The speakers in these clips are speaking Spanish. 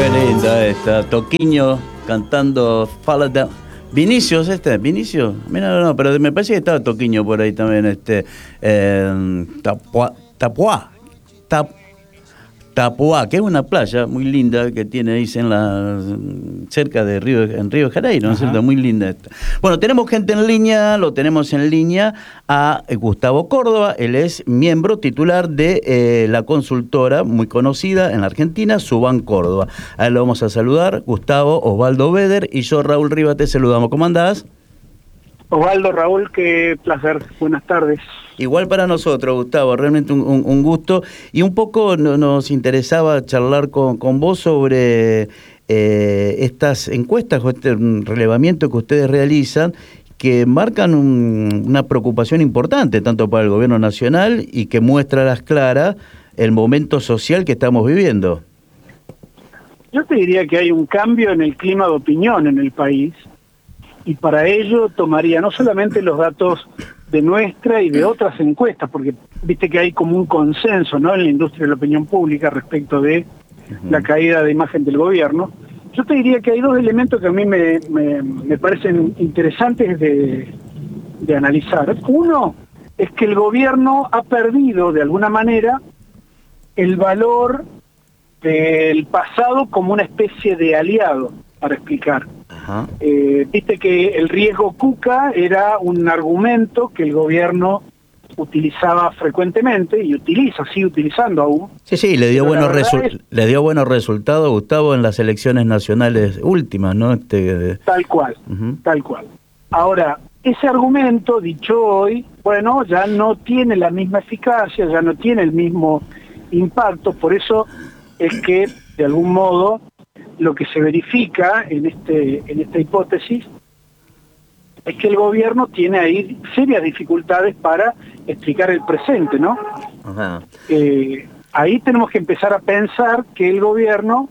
Qué linda esta, Toquinho cantando Fala da... Vinicius, Vinicius, mira, no, pero me parece que estaba Toquinho por ahí también, Tapuá, que es una playa muy linda que tiene ahí cerca de Río de Janeiro, ¿no es cierto? Muy linda esta. Bueno, tenemos gente en línea, lo tenemos en línea a Gustavo Córdoba, él es miembro titular de la consultora muy conocida en la Argentina, Suban Córdoba. A él lo vamos a saludar, Gustavo, Osvaldo Beder y yo, Raúl Riva, te saludamos. ¿Cómo andás? Osvaldo, Raúl, qué placer. Buenas tardes. Igual para nosotros, Gustavo, realmente un gusto. Y un poco nos interesaba charlar con vos sobre estas encuestas o este relevamiento que ustedes realizan, que marcan una preocupación importante, tanto para el gobierno nacional y que muestra a las claras el momento social que estamos viviendo. Yo te diría que hay un cambio en el clima de opinión en el país, y para ello tomaría no solamente los datos de nuestra y de otras encuestas, porque viste que hay como un consenso, ¿no?, en la industria de la opinión pública respecto de la caída de imagen del gobierno. Yo te diría que hay dos elementos que a mí me parecen interesantes de analizar. Uno es que el gobierno ha perdido de alguna manera el valor del pasado como una especie de aliado, para explicar. Viste que el riesgo Cuca era un argumento que el gobierno utilizaba frecuentemente y sigue utilizando aún. Sí, le dio buenos resultados, Gustavo, en las elecciones nacionales últimas, ¿no? Tal cual, tal cual. Ahora, ese argumento, dicho hoy, bueno, ya no tiene la misma eficacia, ya no tiene el mismo impacto, por eso es que, de algún modo, lo que se verifica en esta hipótesis es que el gobierno tiene ahí serias dificultades para explicar el presente, ¿no? Ahí tenemos que empezar a pensar que el gobierno,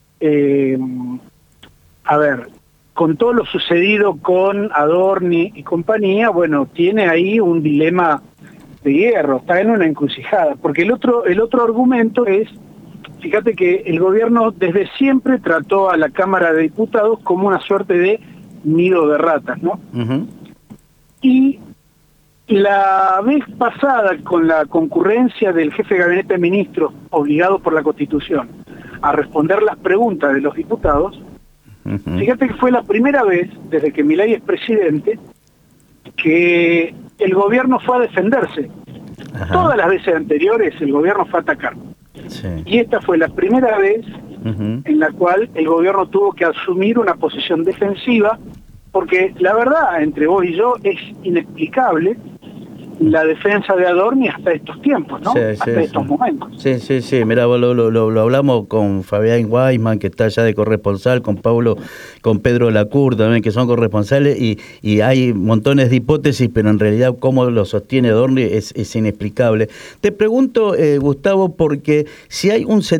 con todo lo sucedido con Adorni y compañía, bueno, tiene ahí un dilema de hierro, está en una encrucijada, porque el otro argumento es, fíjate que el gobierno desde siempre trató a la Cámara de Diputados como una suerte de nido de ratas, ¿no? Y la vez pasada, con la concurrencia del jefe de gabinete de ministros, obligado por la Constitución a responder las preguntas de los diputados, fíjate que fue la primera vez, desde que Milei es presidente, que el gobierno fue a defenderse. Todas las veces anteriores el gobierno fue a atacar. Y esta fue la primera vez en la cual el gobierno tuvo que asumir una posición defensiva, porque la verdad, entre vos y yo, es inexplicable la defensa de Adorni hasta estos tiempos, ¿no? Hasta estos momentos. Sí, mirá, lo hablamos con Fabián Weisman, que está allá de corresponsal, con Pedro Lacour también, que son corresponsales, y hay montones de hipótesis, pero en realidad cómo lo sostiene Adorni es inexplicable. Te pregunto, Gustavo, porque si hay un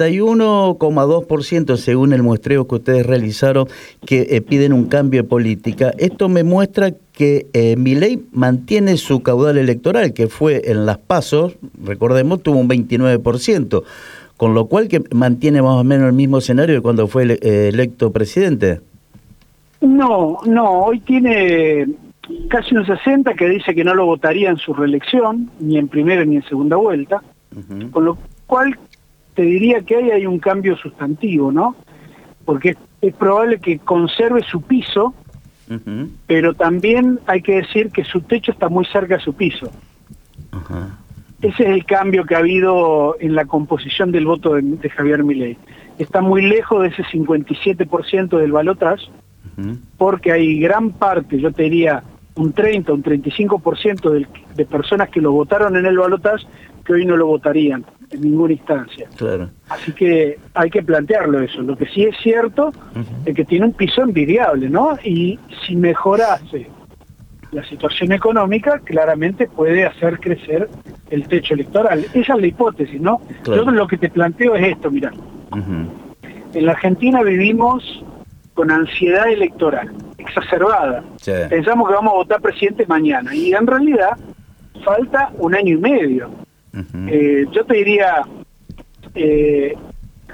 71,2% según el muestreo que ustedes realizaron, que piden un cambio de política, esto me muestra que Milei mantiene su caudal electoral, que fue en las PASO, recordemos, tuvo un 29%, con lo cual que mantiene más o menos el mismo escenario de cuando fue electo presidente. No, hoy tiene casi un 60% que dice que no lo votaría en su reelección, ni en primera ni en segunda vuelta, con lo cual te diría que ahí hay un cambio sustantivo, ¿no? Porque es probable que conserve su piso, pero también hay que decir que su techo está muy cerca de su piso. Ese es el cambio que ha habido en la composición del voto de Javier Milei. Está muy lejos de ese 57% del balotaje, porque hay gran parte, yo te diría un 30, un 35% de personas que lo votaron en el balotaje que hoy no lo votarían en ninguna instancia. Claro. Así que hay que plantearlo eso. Lo que sí es cierto es que tiene un piso envidiable, ¿no? Y si mejorase la situación económica, claramente puede hacer crecer el techo electoral. Esa es la hipótesis, ¿no? Claro. Yo lo que te planteo es esto, mirá. En la Argentina vivimos con ansiedad electoral exacerbada. Pensamos que vamos a votar presidente mañana y en realidad falta un año y medio. Yo te diría,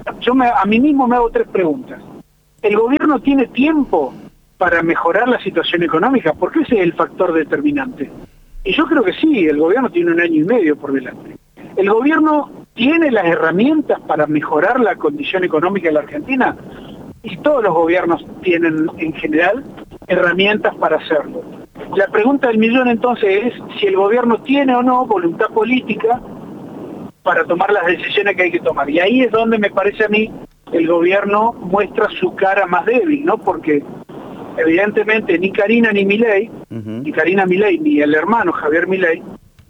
a mí mismo me hago tres preguntas. ¿El gobierno tiene tiempo para mejorar la situación económica? Porque ese es el factor determinante. Y yo creo que sí, el gobierno tiene 1 año y medio por delante. ¿El gobierno tiene las herramientas para mejorar la condición económica de la Argentina? Y todos los gobiernos tienen, en general, herramientas para hacerlo. La pregunta del millón entonces es si el gobierno tiene o no voluntad política para tomar las decisiones que hay que tomar. Y ahí es donde me parece a mí el gobierno muestra su cara más débil, ¿no? Porque evidentemente ni Karina ni Milei, ni Karina Milei ni el hermano Javier Milei,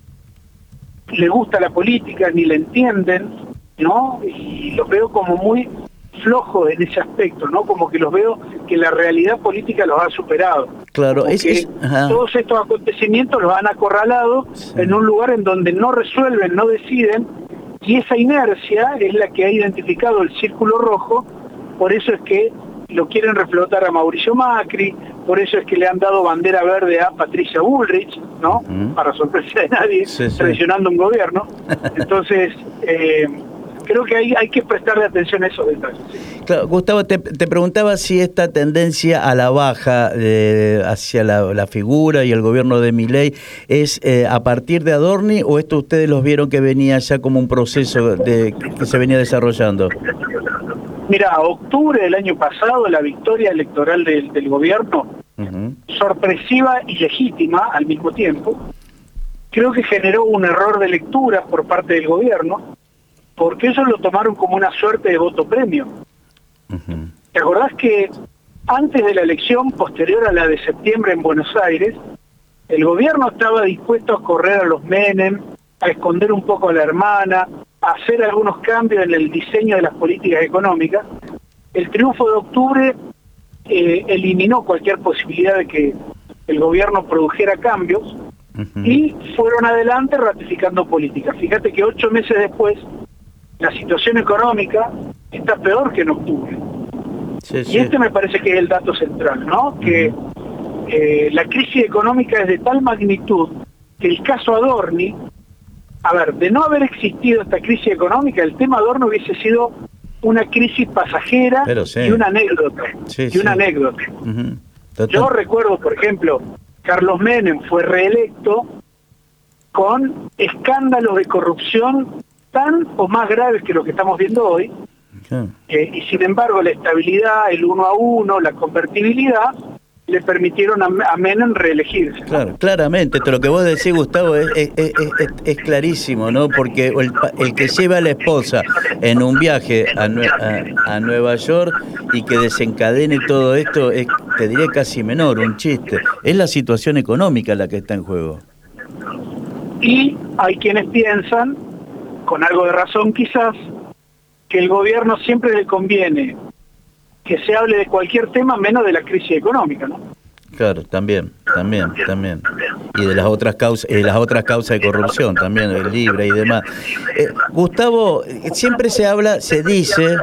le gusta la política, ni la entienden, ¿no? Y los veo como muy flojos en ese aspecto, ¿no? Como que los veo que la realidad política los ha superado. Claro, todos estos acontecimientos los han acorralado en un lugar en donde no resuelven, no deciden, y esa inercia es la que ha identificado el círculo rojo. Por eso es que lo quieren reflotar a Mauricio Macri, por eso es que le han dado bandera verde a Patricia Bullrich, ¿no? Para sorpresa de nadie, traicionando un gobierno. Entonces, creo que hay que prestarle atención a esos detalles. Claro, Gustavo, te preguntaba si esta tendencia a la baja hacia la figura y el gobierno de Milei es a partir de Adorni, o esto ustedes los vieron que venía ya como un proceso que se venía desarrollando. Mira, octubre del año pasado, la victoria electoral del gobierno, sorpresiva y legítima al mismo tiempo, creo que generó un error de lectura por parte del gobierno, porque ellos lo tomaron como una suerte de voto premio. ¿Te acordás que antes de la elección posterior a la de septiembre en Buenos Aires, el gobierno estaba dispuesto a correr a los Menem, a esconder un poco a la hermana, a hacer algunos cambios en el diseño de las políticas económicas? El triunfo de octubre eliminó cualquier posibilidad de que el gobierno produjera cambios y fueron adelante ratificando políticas. Fíjate que 8 meses después la situación económica está peor que en octubre. Y este me parece que es el dato central, ¿no? Que la crisis económica es de tal magnitud que el caso Adorni, a ver, de no haber existido esta crisis económica, el tema Adorno hubiese sido una crisis pasajera y una anécdota. Anécdota. Yo recuerdo, por ejemplo, Carlos Menem fue reelecto con escándalos de corrupción tan o más graves que lo que estamos viendo hoy, y sin embargo la estabilidad, el 1 a 1, la convertibilidad, le permitieron a Menem reelegirse. Claro, claramente, lo que vos decís, Gustavo, es clarísimo, ¿no? Porque el que lleva a la esposa en un viaje a Nueva York y que desencadene todo esto, te diré casi menor, un chiste. Es la situación económica la que está en juego. Y hay quienes piensan, con algo de razón quizás, que el gobierno siempre le conviene que se hable de cualquier tema menos de la crisis económica, ¿no? Claro, también. Y de las otras causas de corrupción, también, el Libre y demás. Gustavo, siempre se dice,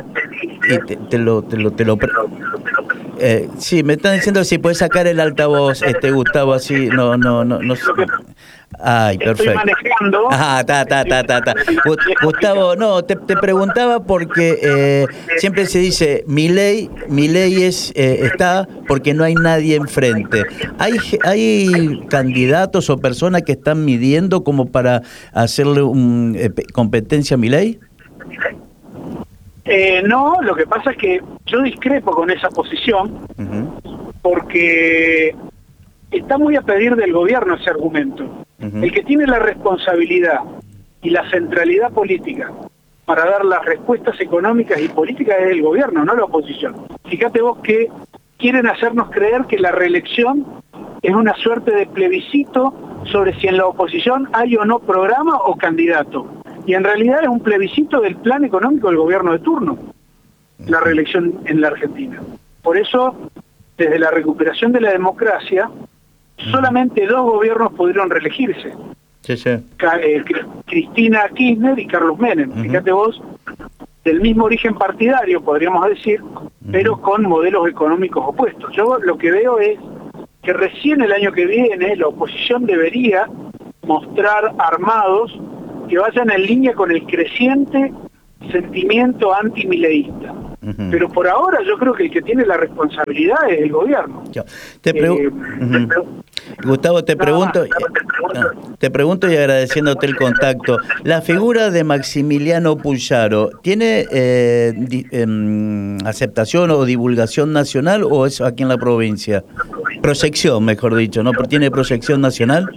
y sí, me están diciendo si puedes sacar el altavoz, Gustavo, así, no. Ay, perfecto. Estoy manejando. Ta. Gustavo, no, te preguntaba porque siempre se dice Milei está porque no hay nadie enfrente. ¿Hay candidatos o personas que están midiendo como para hacerle competencia a Milei? No, lo que pasa es que yo discrepo con esa posición, porque está muy a pedir del gobierno ese argumento. El que tiene la responsabilidad y la centralidad política para dar las respuestas económicas y políticas es el gobierno, no la oposición. Fíjate vos que quieren hacernos creer que la reelección es una suerte de plebiscito sobre si en la oposición hay o no programa o candidato. Y en realidad es un plebiscito del plan económico del gobierno de turno, la reelección en la Argentina. Por eso, desde la recuperación de la democracia, solamente 2 gobiernos pudieron reelegirse. Cristina Kirchner y Carlos Menem. Fíjate vos, del mismo origen partidario, podríamos decir, pero con modelos económicos opuestos. Yo lo que veo es que recién el año que viene la oposición debería mostrar armados que vayan en línea con el creciente sentimiento antimileísta. Pero por ahora yo creo que el que tiene la responsabilidad es el gobierno. Gustavo, te pregunto y agradeciéndote el contacto. ¿La figura de Maximiliano Puyaro tiene aceptación o divulgación nacional o es aquí en la provincia? Proyección, mejor dicho, ¿no? ¿Tiene proyección nacional?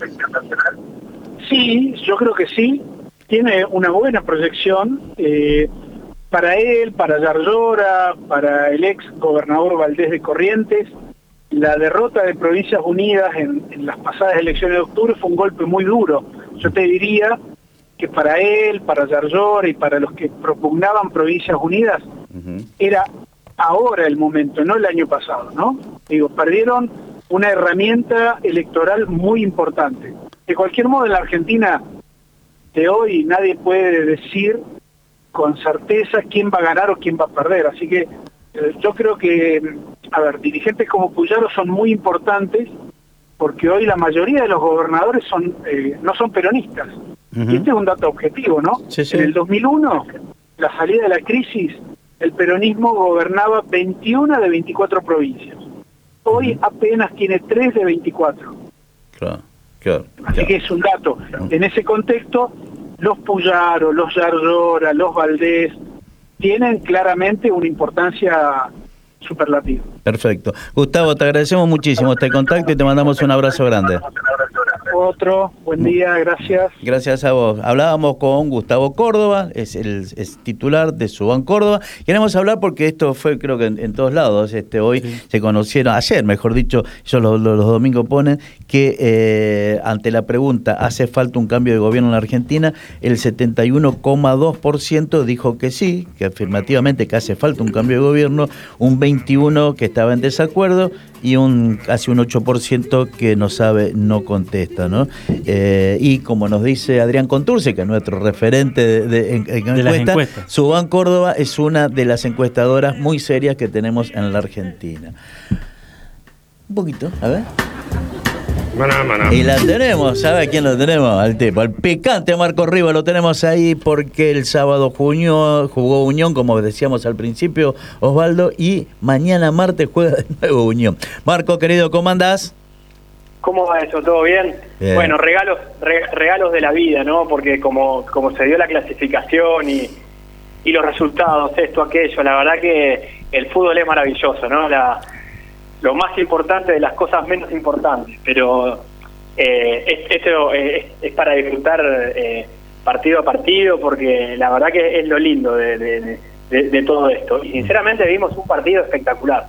Sí, yo creo que sí. Tiene una buena proyección. Para él, para Yarlora, para el ex gobernador Valdés de Corrientes, la derrota de Provincias Unidas en las pasadas elecciones de octubre fue un golpe muy duro. Yo te diría que para él, para Yarlora y para los que propugnaban Provincias Unidas, era ahora el momento, no el año pasado, ¿no? Digo, perdieron una herramienta electoral muy importante. De cualquier modo, en la Argentina de hoy nadie puede decir con certeza quién va a ganar o quién va a perder. Así que yo creo que, dirigentes como Puyaro son muy importantes porque hoy la mayoría de los gobernadores no son peronistas. Y este es un dato objetivo, ¿no? Sí. En el 2001, la salida de la crisis, el peronismo gobernaba 21 de 24 provincias. Hoy apenas tiene 3 de 24. Claro. Así que es un dato. En ese contexto, los Puyaro, los Yarlora, los Valdés tienen claramente una importancia superlativa. Perfecto. Gustavo, te agradecemos muchísimo este contacto y te mandamos un abrazo grande. Otro, buen día, gracias. Gracias a vos. Hablábamos con Gustavo Córdoba, es titular de Subán Córdoba. Queremos hablar porque esto fue, creo que en todos lados, hoy se conocieron, ayer mejor dicho, ellos los domingos ponen, que ante la pregunta, ¿hace falta un cambio de gobierno en la Argentina? El 71,2% dijo que sí, que afirmativamente que hace falta un cambio de gobierno, un 21% que estaba en desacuerdo y casi un 8% que no sabe, no contesta, ¿no? Y como nos dice Adrián Contursi, que es nuestro referente de las encuestas, Subán Córdoba es una de las encuestadoras muy serias que tenemos en la Argentina. Un poquito, a ver. Y la tenemos, ¿sabe a quién lo tenemos? Al tipo, al picante Marco Rivas, lo tenemos ahí porque el sábado jugó Unión, como decíamos al principio, Osvaldo, y mañana martes juega de nuevo Unión. Marco, querido, ¿cómo andás? ¿Cómo va eso? ¿Todo bien? Bien. Bueno, regalos de la vida, ¿no? Porque como se dio la clasificación y los resultados, esto, aquello, la verdad que el fútbol es maravilloso, ¿no? Lo más importante de las cosas menos importantes, pero esto es para disfrutar partido a partido, porque la verdad que es lo lindo de todo esto. Y sinceramente vimos un partido espectacular.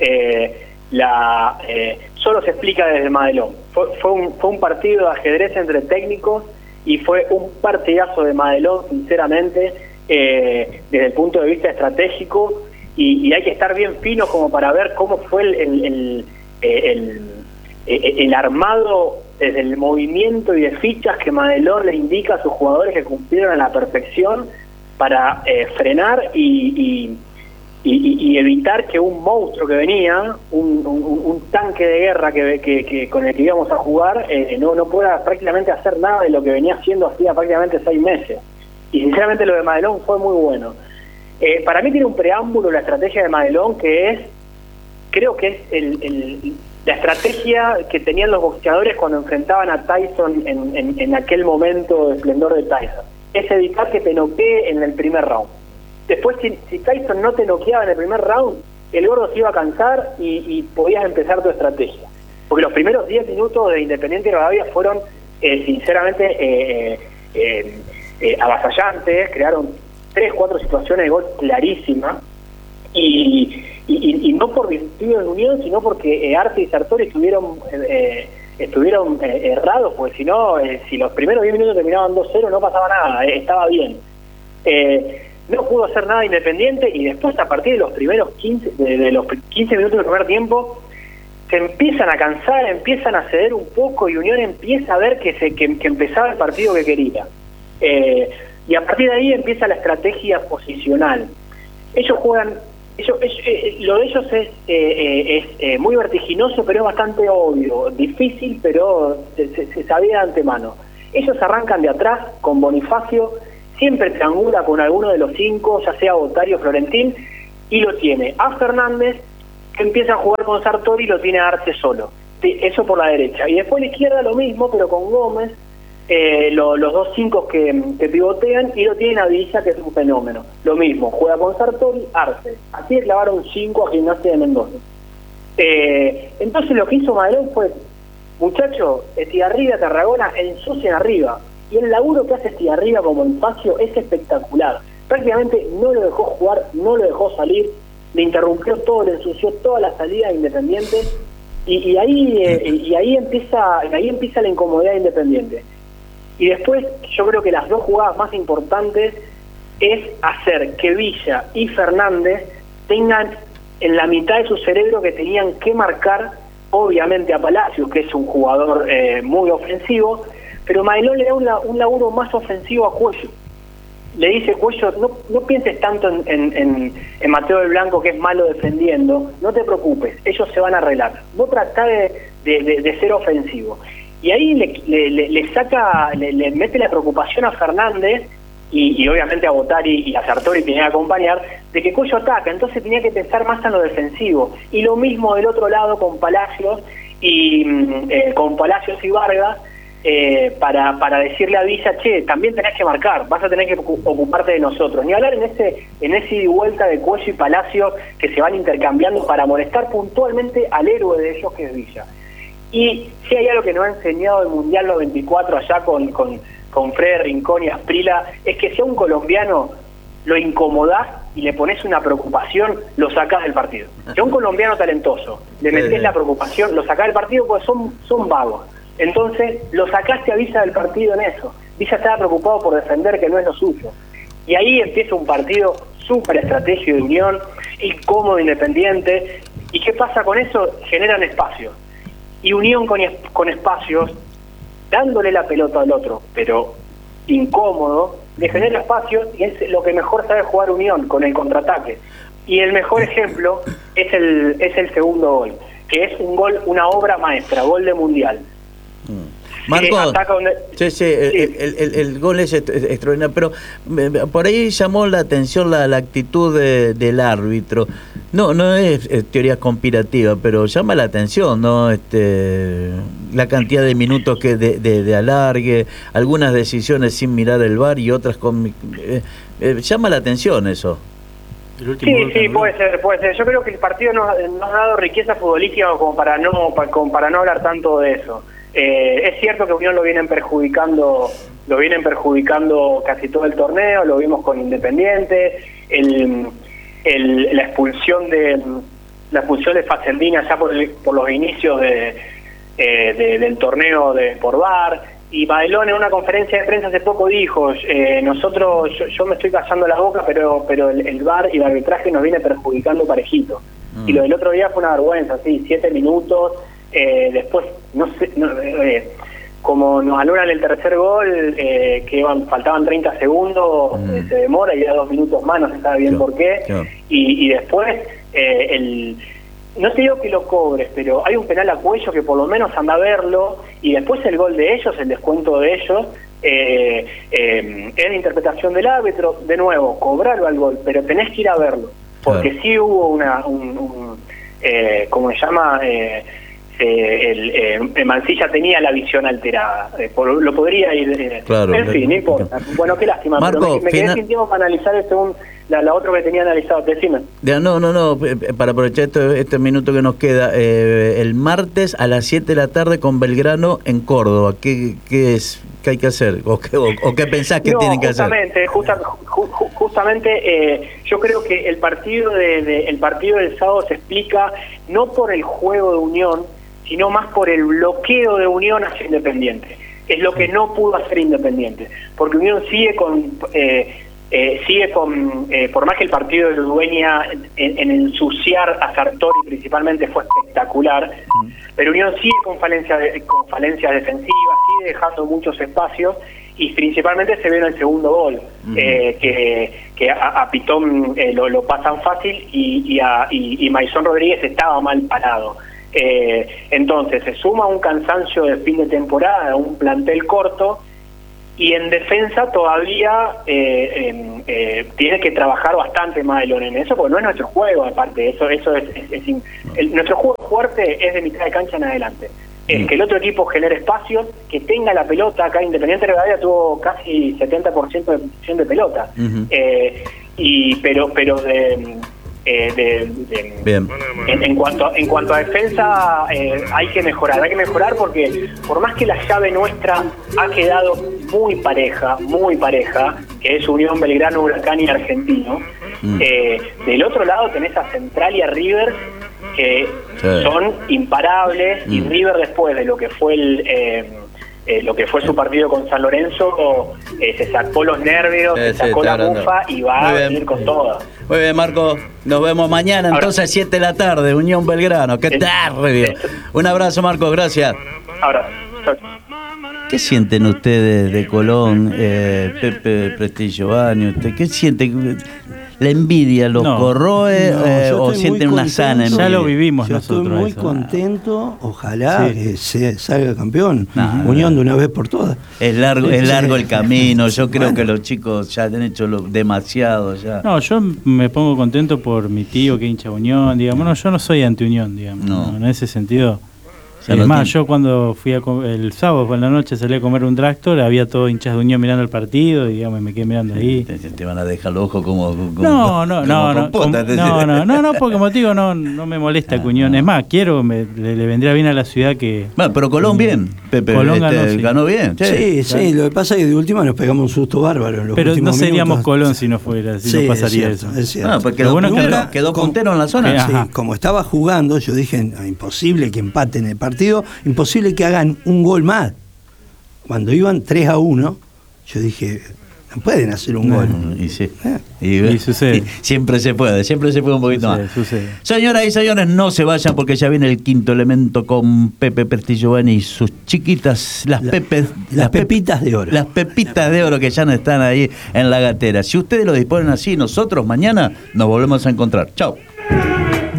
Solo se explica desde Madelón. Fue un partido de ajedrez entre técnicos y fue un partidazo de Madelón, sinceramente, desde el punto de vista estratégico. Y hay que estar bien fino como para ver cómo fue el armado desde el movimiento y de fichas que Madelón le indica a sus jugadores que cumplieron a la perfección para frenar y evitar que un monstruo que venía, un tanque de guerra que con el que íbamos a jugar, no pueda prácticamente hacer nada de lo que venía haciendo hacía prácticamente 6 meses. Y sinceramente lo de Madelón fue muy bueno. Para mí tiene un preámbulo la estrategia de Madelón creo que es la estrategia que tenían los boxeadores cuando enfrentaban a Tyson en aquel momento de esplendor de Tyson. Es evitar que te noquee en el primer round. Después, si Tyson no te noqueaba en el primer round, el gordo se iba a cansar y podías empezar tu estrategia. Porque los primeros 10 minutos de Independiente Rivadavia fueron, sinceramente, avasallantes, crearon 3-4 situaciones de gol clarísimas y no por virtud de Unión, sino porque Arte y Sartori estuvieron errados, porque si no, si los primeros 10 minutos terminaban 2-0 no pasaba nada, estaba bien. No pudo hacer nada Independiente y después a partir de los primeros 15 minutos del primer tiempo se empiezan a cansar, empiezan a ceder un poco y Unión empieza a ver que empezaba el partido que quería. Y a partir de ahí empieza la estrategia posicional. Ellos juegan, lo de ellos es muy vertiginoso, pero es bastante obvio, difícil, pero se sabía de antemano. Ellos arrancan de atrás con Bonifacio siempre triangula con alguno de los 5, ya sea Bottari o Florentín, y lo tiene a Fernández, que empieza a jugar con Sartori, y lo tiene a Arce solo. Eso por la derecha. Y después a la izquierda lo mismo, pero con Gómez, los dos 5 que pivotean, y lo tienen a Villa, que es un fenómeno. Lo mismo, juega con Sartori, Arce. Así le clavaron 5 a Gimnasia de Mendoza. Entonces lo que hizo Madelón fue, muchachos, Estigarribia, Tarragona, ensucian arriba. Y el laburo que hace Estigarribia como espacio es espectacular. Prácticamente no lo dejó jugar, no lo dejó salir, le interrumpió todo, le ensució toda la salida de Independiente, y ahí empieza la incomodidad de Independiente. Y después yo creo que las dos jugadas más importantes es hacer que Villa y Fernández tengan en la mitad de su cerebro que tenían que marcar, obviamente, a Palacios, que es un jugador muy ofensivo, pero Madelón le da un laburo más ofensivo a Cuello. Le dice, Cuello, no pienses tanto en Mateo del Blanco, que es malo defendiendo, no te preocupes, ellos se van a arreglar. Vos tratá de ser ofensivo. Y ahí le mete la preocupación a Fernández, y obviamente a Bottari y a Sartori tenía que acompañar, de que Cuello ataca, entonces tenía que pensar más en lo defensivo. Y lo mismo del otro lado con Palacios y Vargas, para decirle a Villa, che, también tenés que marcar, vas a tener que ocuparte de nosotros. Ni hablar en ese ida y vuelta de Cuello y Palacio, que se van intercambiando para molestar puntualmente al héroe de ellos, que es Villa. Y si hay algo que nos ha enseñado el Mundial 94 allá con Fred, Rincón y Asprila, es que si a un colombiano lo incomodás y le pones una preocupación, lo sacás del partido. Si a un colombiano talentoso le metés la preocupación, lo sacás del partido, porque son vagos. Entonces lo sacaste a Villa del partido en eso. Villa estaba preocupado por defender, que no es lo suyo. Y ahí empieza un partido súper estratégico de Unión, incómodo, Independiente. ¿Y qué pasa con eso? Generan espacios. Y Unión con espacios, dándole la pelota al otro, pero incómodo, le genera espacios, y es lo que mejor sabe jugar Unión, con el contraataque. Y el mejor ejemplo es el segundo gol, que es un gol, una obra maestra, gol de Mundial. Marco, el gol es extraordinario, pero por ahí llamó la atención la actitud del árbitro. No es teoría conspirativa, pero llama la atención, ¿no? La cantidad de minutos que de alargue, algunas decisiones sin mirar el VAR y otras con llama la atención eso. Sí, puede ser. Yo creo que el partido nos ha dado riqueza futbolística como para no hablar tanto de eso. Es cierto que Unión lo vienen perjudicando casi todo el torneo, lo vimos con Independiente, la expulsión de Facendini allá por los inicios del torneo por VAR, y Madelón en una conferencia de prensa hace poco dijo, yo me estoy callando la boca, pero el VAR y el arbitraje nos viene perjudicando parejito. Y lo del otro día fue una vergüenza, sí, 7 minutos. Después, como nos anulan el tercer gol, faltaban 30 segundos, se demora y da 2 minutos más, no se sabe bien por qué. Y después, no te digo que lo cobres, pero hay un penal a Cuello que por lo menos anda a verlo, y después el gol de ellos, el descuento de ellos, es la interpretación del árbitro. De nuevo, cobrarlo al gol, pero tenés que ir a verlo, porque sí hubo ¿cómo se llama? Mancilla tenía la visión alterada, lo podría ir, claro, en fin, no importa. Bueno, qué lástima, Marco, pero me quedé sin tiempo para analizar según la otra que tenía analizado. Decime. No, para aprovechar este minuto que nos queda, el martes a las 7 de la tarde con Belgrano en Córdoba, ¿qué hay que hacer? ¿O qué pensás que tienen que hacer? Justamente yo creo que el partido del sábado se explica no por el juego de Unión, sino más por el bloqueo de Unión hacia Independiente. Es lo que no pudo hacer Independiente, porque Unión sigue con por más que el partido de Ludueña en ensuciar a Sartori principalmente fue espectacular, pero Unión sigue con falencias defensivas, sigue dejando muchos espacios, y principalmente se ve en el segundo gol, que a Pitón lo pasan fácil, y Maisón Rodríguez estaba mal parado. Entonces se suma un cansancio de fin de temporada, un plantel corto, Y en defensa todavía tiene que trabajar bastante Madelón en eso, porque no es nuestro juego, aparte. Nuestro juego fuerte es de mitad de cancha en adelante. Es que el otro equipo genere espacios, que tenga la pelota. Acá Independiente Rivadavia tuvo casi 70% de posición de pelota. Bien. En cuanto a defensa, hay que mejorar porque por más que la llave nuestra ha quedado muy pareja, que es Unión, Belgrano, Huracán y Argentino, del otro lado tenés a Central y a River, que son imparables, y River, después de lo que fue su partido con San Lorenzo, se sacó los nervios, se sacó la bufa y va a venir con toda. Muy bien, Marco, nos vemos mañana entonces 7 de la tarde, Unión Belgrano. ¡Qué tarde! Un abrazo, Marco, gracias. Ahora, ¿qué sienten ustedes de Colón, Pepe Prestillo-Giovanni? ¿Qué sienten? ¿La envidia los corroe o sienten una sana envidia? Ya lo vivimos nosotros. Estoy muy contento, ojalá que se salga campeón. Unión de una vez por todas. Es largo el camino, yo creo que los chicos ya han hecho demasiado ya. No, yo me pongo contento por mi tío que hincha Unión, digamos. No, yo no soy anti-Unión, digamos. No, en ese sentido. Además, yo cuando fui el sábado por la noche salí a comer un tractor, había todos hinchas de Unión mirando el partido, digamos, y me quedé mirando ahí. Te van a dejar el ojo como no, porque como te digo, no me molesta que Unión. Es más, le vendría bien a la ciudad que... Bueno, pero Colón bien, Pepe, Colón ganó bien. Sí, lo que pasa es que de última nos pegamos un susto bárbaro en los pero últimos no seríamos minutos. Colón si no fuera, si no pasaría es cierto, eso. Es cierto. Porque quedó puntero en la zona. Sí, como estaba jugando, yo dije, imposible que empaten el partido, imposible que hagan un gol más. Cuando iban 3-1, yo dije, no pueden hacer un gol. Y sí. Y sucede. Siempre se puede un poquito más. Sucede. Señoras y señores, no se vayan porque ya viene el quinto elemento con Pepe Prestillo-Giovanni y sus chiquitas, las pepitas de oro. Las pepitas de oro que ya no están ahí en la gatera. Si ustedes lo disponen así, nosotros mañana nos volvemos a encontrar. Chau.